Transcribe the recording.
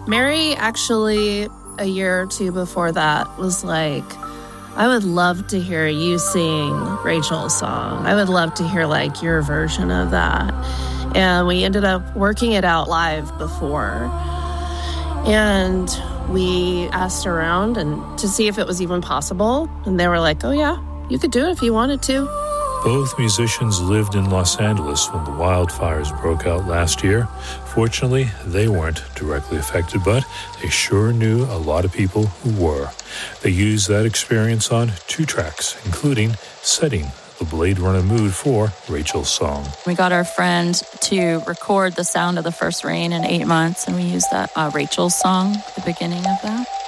Mary actually, a year or two before that, was like, I would love to hear you sing Rachel's song. I would love to hear like your version of that. And we ended up working it out live before. And we asked around and to see if it was even possible. And they were like, oh yeah, you could do it if you wanted to. Both musicians lived in Los Angeles when the wildfires broke out last year. Fortunately, they weren't directly affected, but they sure knew a lot of people who were. They used that experience on 2 tracks, including setting the Blade Runner mood for Rachel's song. We got our friend to record the sound of the first rain in 8 months, and we used that Rachel's song at the beginning of that.